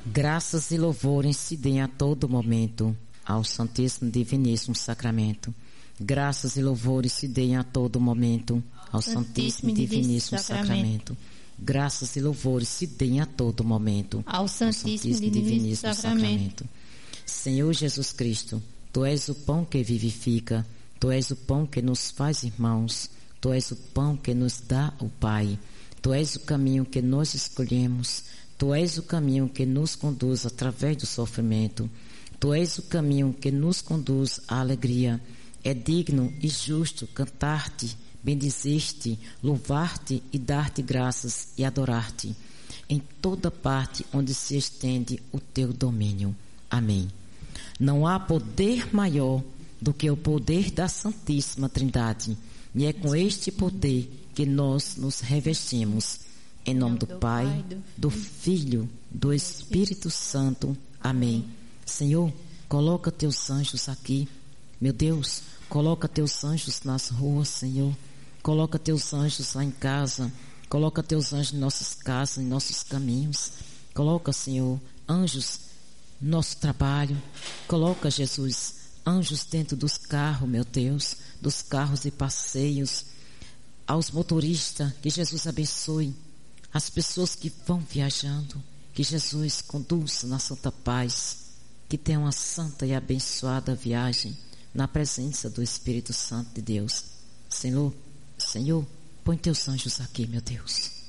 Graças e louvores se deem a todo momento ao Santíssimo e Diviníssimo Sacramento. Graças e louvores se deem a todo momento ao Santíssimo e Diviníssimo Sacramento. Graças e louvores se deem a todo momento ao Santíssimo e Diviníssimo Sacramento. Senhor Jesus Cristo, Tu és o pão que vivifica, Tu és o pão que nos faz irmãos, Tu és o pão que nos dá o Pai, Tu és o caminho que nós escolhemos, Tu és o caminho que nos conduz através do sofrimento, Tu és o caminho que nos conduz à alegria. É digno e justo cantar-te, bendizer-te, louvar-te e dar-te graças e adorar-te em toda parte onde se estende o teu domínio. Amém. Não há poder maior do que o poder da Santíssima Trindade, e é com este poder que nós nos revestimos. Em nome do Pai, do Filho, do Espírito Santo. Amém. Senhor, coloca teus anjos aqui. Meu Deus, coloca teus anjos nas ruas, Senhor. Coloca teus anjos lá em casa. Coloca teus anjos em nossas casas, em nossos caminhos. Coloca, Senhor, anjos no nosso trabalho. Coloca, Jesus, anjos dentro dos carros, meu Deus, dos carros e passeios. Aos motoristas, que Jesus abençoe. As pessoas que vão viajando, que Jesus conduza na santa paz. Que tenha uma santa e abençoada viagem na presença do Espírito Santo de Deus. Senhor, põe teus anjos aqui, meu Deus.